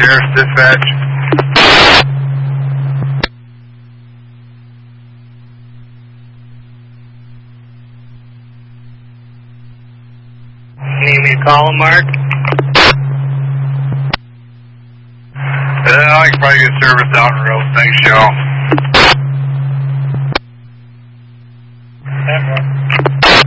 Sheriff's Dispatch. Need me to call him, Mark? I can probably get service out in the road. Thanks, y'all.